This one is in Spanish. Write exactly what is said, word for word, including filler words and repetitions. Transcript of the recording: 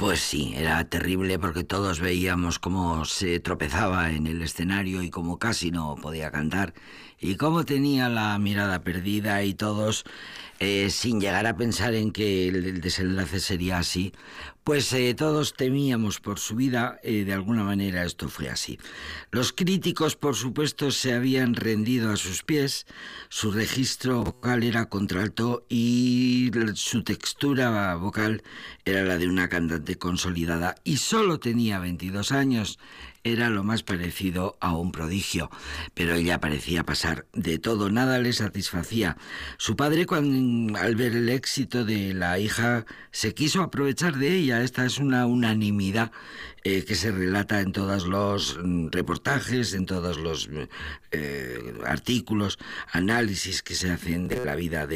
Pues sí, era terrible porque todos veíamos cómo se tropezaba en el escenario y cómo casi no podía cantar y cómo tenía la mirada perdida y todos, eh, sin llegar a pensar en que el, el desenlace sería así, pues eh, todos temíamos por su vida. Eh, de alguna manera esto fue así. Los críticos, por supuesto, se habían rendido a sus pies, su registro vocal era contralto y su textura vocal era la de una cantante consolidada y solo tenía veintidós años. Era lo más parecido a un prodigio, pero ella parecía pasar de todo, nada le satisfacía. Su padre, cuando, al ver el éxito de la hija, se quiso aprovechar de ella. Esta es una unanimidad eh, que se relata en todos los mm, reportajes, en todos los eh, artículos, análisis que se hacen de la vida de